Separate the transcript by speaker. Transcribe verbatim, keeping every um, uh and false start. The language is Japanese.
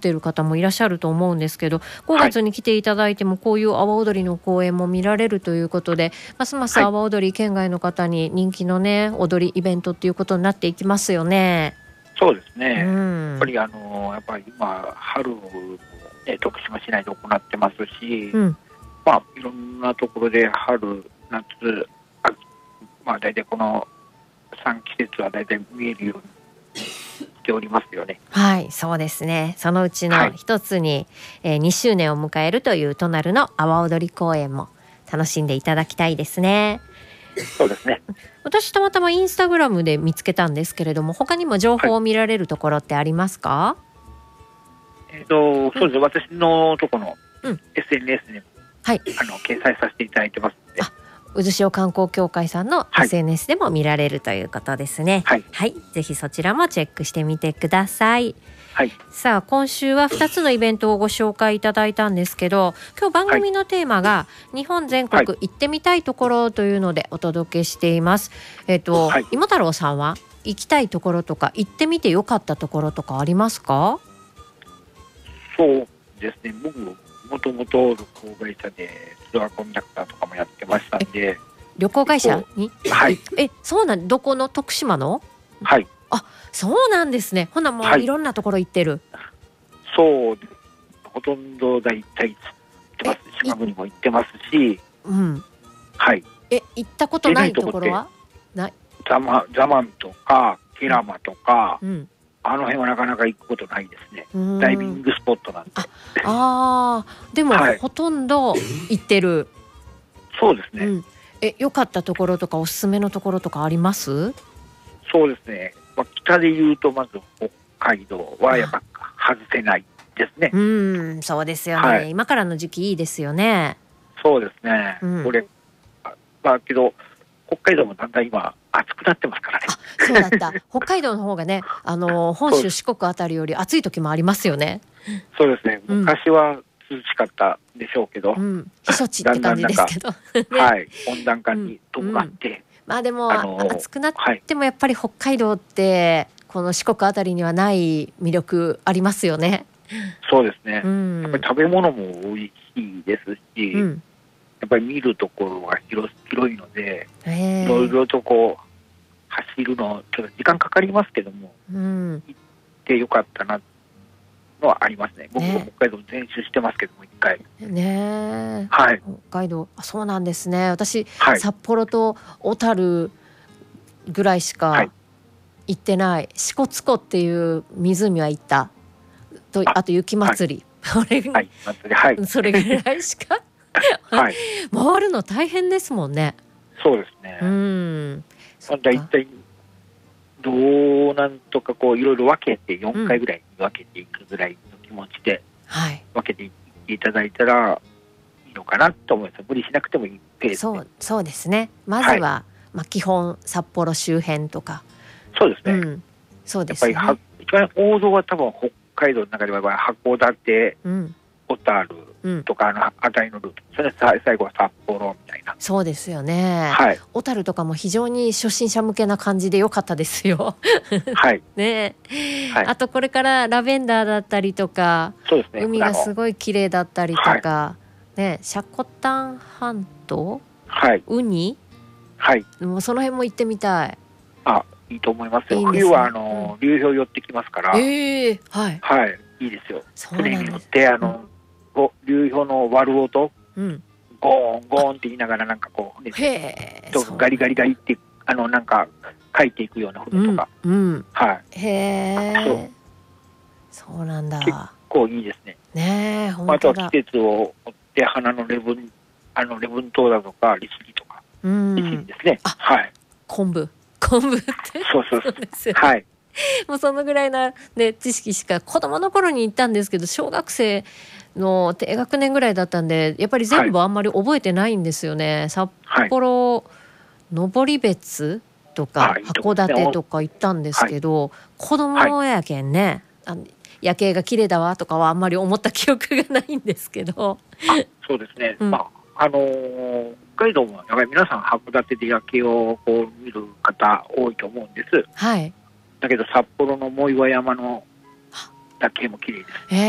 Speaker 1: っている方もいらっしゃると思うんですけど、ごがつに来ていただいてもこういう阿波踊りの公演も見られるということで、ますます阿波踊り県外の方に人気のね踊りイベントっていうことになっていきますよね。
Speaker 2: そうですね、
Speaker 1: うん、
Speaker 2: やっぱりあのやっぱり今春も、ね、徳島市内で行ってますし、うん、まあいろんなところで春夏秋、まあ大体このさん季節は大体見えるようにしておりますよね。
Speaker 1: はい、そうですね。そのうちの一つに、はい、えー、にしゅうねんを迎えるという都なるの阿波踊り公演も楽しんでいただきたいですね。
Speaker 2: そうですね。
Speaker 1: 私たまたまインスタグラムで見つけたんですけれども、他にも情報を見られるところってありますか？
Speaker 2: はい、えーと、そうです、うん、私のところの エスエヌエス にも、はい、あの掲載させていただいてますので、
Speaker 1: 渦潮観光協会さんの エスエヌエス でも見られるということですね。はい、はい、ぜひそちらもチェックしてみてください。はい、さあ今週はふたつのイベントをご紹介いただいたんですけど、今日番組のテーマが日本全国行ってみたいところというのでお届けしています。えっと、はい、芋太郎さんは行きたいところとか行ってみてよかったところとかありますか？
Speaker 2: そうですね、僕ももともと旅行会社でツアーコンダクターとかもやってましたんで。
Speaker 1: 旅行会社に、
Speaker 2: はい、
Speaker 1: え、そうなん、どこの徳島の？
Speaker 2: はい、
Speaker 1: あ、そうなんですね。ほなもういろんなところ行ってる。はい、
Speaker 2: そうです。ほとんど大体行ってます。島国も行ってますし、
Speaker 1: うん、
Speaker 2: はい。
Speaker 1: え、行ったことないところはない？
Speaker 2: ザマザマンとかケラマとか、
Speaker 1: うん、
Speaker 2: あの辺はなかなか行くことないですね。ダイビングスポットなんで。
Speaker 1: ああー、でも、はい、ほとんど行ってる。
Speaker 2: そうですね。うん、
Speaker 1: え、良かったところとかおすすめのところとかあります？
Speaker 2: そうですね、まあ、北で言うとまず北海道はやっぱ外せないですね。
Speaker 1: うん、そうですよね、はい、今からの時期いいですよね。
Speaker 2: そうですね、うん、これまあけど北海道もだんだん今暑くなってますからね。
Speaker 1: あ、そうだった北海道の方がね、あの本州四国あたりより暑い時もありますよね。
Speaker 2: そうですね、昔は涼しかったでしょうけど、うん、
Speaker 1: 避暑地って感じですけど
Speaker 2: ね、はい、温暖化に伴って、うんうん、
Speaker 1: まあでも、あのー、暑くなってもやっぱり北海道ってこの四国あたりにはない魅力ありますよね。
Speaker 2: そうですね、
Speaker 1: うん、
Speaker 2: やっぱり食べ物も美味しいですし、うん、やっぱり見るところが 広, 広いので、いろいろとこう走るのちょっと時間かかりますけども、うん、行ってよかったなのはありますね。僕も北海道全周してますけども、一回
Speaker 1: ね、
Speaker 2: はい、
Speaker 1: 北海道、あ、そうなんですね。私、はい、札幌と小樽ぐらいしか行ってない、はい、支笏湖っていう湖は行ったと、 あ, あと雪まつり、はい、
Speaker 2: はいはい、
Speaker 1: それぐらいしか、はい、回るの大変ですもんね。
Speaker 2: そうですね、うん、だいたいどうなんとかこういろいろ分けてよんかいぐらいに分けていくぐらいの気持ちで分けていっていただいたらいいのかなと思います。無理しなくてもいいペースで。
Speaker 1: そう、そうですね。まずは、はい、まあ、基本札幌周辺とか。
Speaker 2: そうですね、うん、
Speaker 1: そうですね。
Speaker 2: やっぱり一番王道は多分北海道の中では函館、うん、小樽とかあの辺りのルート、それ最後は札幌みたいな。
Speaker 1: そうですよね、
Speaker 2: はい、
Speaker 1: 小樽とかも非常に初心者向けな感じで良かったですよ
Speaker 2: はい
Speaker 1: ね、はい、あとこれからラベンダーだったりとか、
Speaker 2: そうですね、
Speaker 1: 海がすごい綺麗だったりとか、はいね、積丹半島、はい、ウニ、はい、もうその辺も行ってみたい。
Speaker 2: あ、いいと思いますよ。いいんですね、冬はあの、うん、流氷寄ってきますから、
Speaker 1: えー、はい、
Speaker 2: はい、いいですよ。船に乗ってあの、うん、流氷の割る音、うん、ゴーンゴーンって言いながらなんかこう、ね、へー、ガリガリガリってあのなんか書いていくような船とか、うんうん、はい、
Speaker 1: へー、そう、そうなんだ。
Speaker 2: 結構いいですね。
Speaker 1: ねえ、本当だ。
Speaker 2: あとは季節を追って花の礼文、あの礼文島だとか利尻とか、利尻ですね。あ、はい。
Speaker 1: 昆布、昆布って
Speaker 2: そうそうそうですよ、ね、はい。
Speaker 1: もうそのぐらいな、ね、知識しか子供の頃に行ったんですけど、小学生の低学年ぐらいだったんでやっぱり全部あんまり覚えてないんですよね、はい、札幌、登別とか、はい、函館とか行ったんですけど、はい、子供やけんね、はい、あの夜景が綺麗だわとかはあんまり思った記憶がないんですけど。
Speaker 2: そうですね、うん、まああのー、北海道もやはり皆さん函館で夜景をこう見る方多いと思うんです、はい、だけど札幌の藻岩山の夜景も綺麗です。